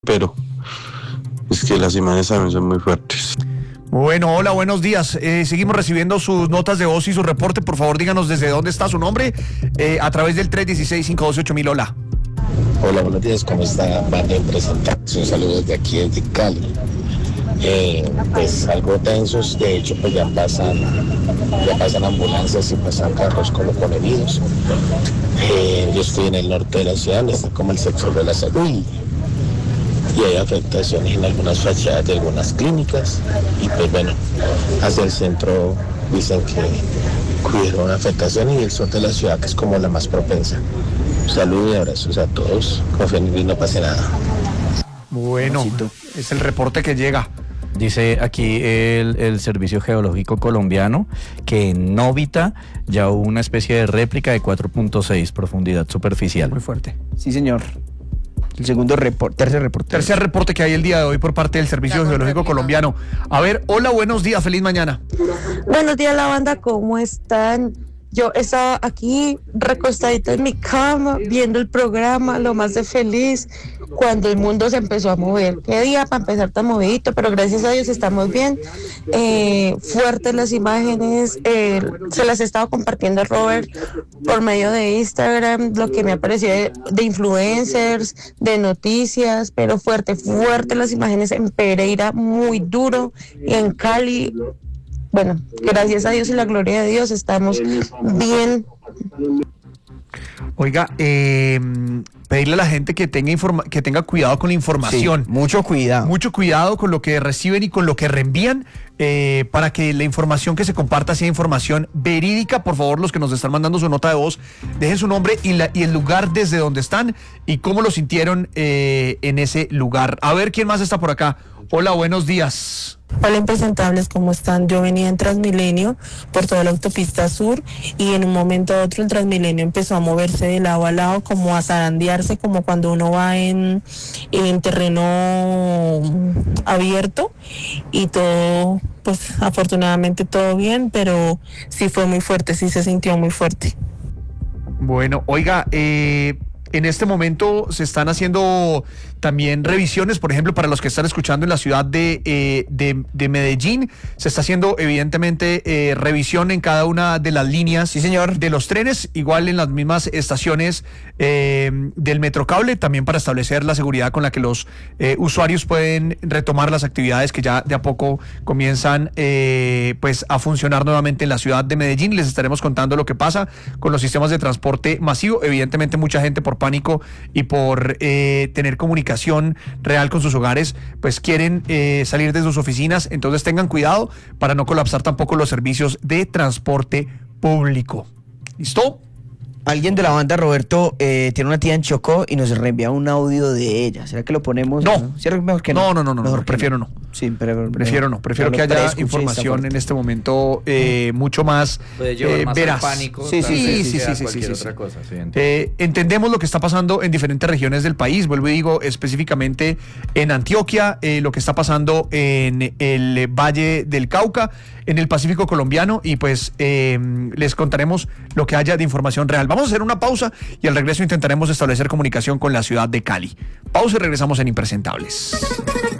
pero es que las imágenes también son muy fuertes. Bueno, hola, buenos días. Seguimos recibiendo sus notas de voz y su reporte. Por favor, díganos desde dónde está su nombre a través del 316-512-8000. Hola. Hola, buenos días, ¿cómo está? Banda de Presentarse, un saludo desde aquí, desde Cali. Pues algo tensos, de hecho pues ya pasan ambulancias y pasan carros como con heridos. Yo estoy en el norte de la ciudad, donde está como el sector de la salud y hay afectaciones en algunas fachadas de algunas clínicas y pues bueno, hacia el centro dicen que hubieron afectaciones y el sur de la ciudad que es como la más propensa. Saludos y abrazos a todos, confíen en que no pase nada. Bueno, es el reporte que llega. Dice aquí el Servicio Geológico Colombiano que en Novita ya hubo una especie de réplica de 4.6 profundidad superficial. Muy fuerte. Sí, señor. El tercer reporte. Tercer reporte que hay el día de hoy por parte del Servicio Geológico Colombiano. A ver, hola, buenos días, feliz mañana. Buenos días, la banda, ¿cómo están? Yo estaba aquí recostadita en mi cama viendo el programa, lo más de feliz, cuando el mundo se empezó a mover. Qué día para empezar tan movidito, pero gracias a Dios estamos bien. Fuertes las imágenes, se las he estado compartiendo a Robert por medio de Instagram, lo que me apareció de influencers, de noticias, pero fuerte las imágenes en Pereira, muy duro, y en Cali. Bueno, gracias a Dios y la gloria de Dios estamos bien. Oiga, pedirle a la gente que tenga cuidado con la información. Sí, mucho cuidado. Mucho cuidado con lo que reciben y con lo que reenvían, para que la información que se comparta sea información verídica. Por favor, los que nos están mandando su nota de voz, dejen su nombre y el lugar desde donde están y cómo lo sintieron en ese lugar. A ver, ¿quién más está por acá? Hola, buenos días. Hola, impresentables, ¿cómo están? Yo venía en Transmilenio por toda la autopista sur y en un momento a otro el Transmilenio empezó a moverse de lado a lado, como a zarandearse, como cuando uno va en terreno abierto, y todo, pues afortunadamente todo bien, pero sí fue muy fuerte, sí se sintió muy fuerte. Bueno, oiga, en este momento se están haciendo también revisiones, por ejemplo, para los que están escuchando en la ciudad de Medellín, se está haciendo evidentemente revisión en cada una de las líneas, sí, señor, de los trenes, igual en las mismas estaciones del Metrocable, también para establecer la seguridad con la que los usuarios pueden retomar las actividades que ya de a poco comienzan pues a funcionar nuevamente en la ciudad de Medellín. Les estaremos contando lo que pasa con los sistemas de transporte masivo. Evidentemente mucha gente por pánico y por tener comunicación real con sus hogares, pues quieren salir de sus oficinas, entonces tengan cuidado para no colapsar tampoco los servicios de transporte público. ¿Listo? Alguien de la banda, Roberto, tiene una tía en Chocó y nos reenvía un audio de ella. ¿Será que lo ponemos? No. ¿Cierto? Mejor que no. No, prefiero no. Sí, prefiero que haya información en este momento mucho más veraz. Pánico, sí. Entendemos lo que está pasando en diferentes regiones del país. Vuelvo y digo, específicamente en Antioquia, lo que está pasando en el Valle del Cauca, en el Pacífico colombiano, y pues les contaremos lo que haya de información real. Vamos a hacer una pausa y al regreso intentaremos establecer comunicación con la ciudad de Cali. Pausa y regresamos en Impresentables.